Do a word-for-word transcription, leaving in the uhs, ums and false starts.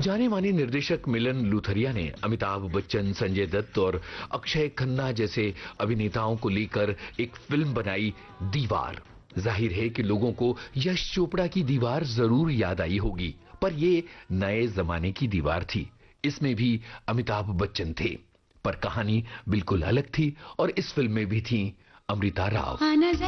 जाने माने निर्देशक मिलन लूथरिया ने अमिताभ बच्चन, संजय दत्त और अक्षय खन्ना जैसे अभिनेताओं को लेकर एक फिल्म बनाई, दीवार। जाहिर है कि लोगों को यश चोपड़ा की दीवार जरूर याद आई होगी, पर ये नए जमाने की दीवार थी। इसमें भी अमिताभ बच्चन थे, पर कहानी बिल्कुल अलग थी और इस फिल्म में भी थी अमृता राव।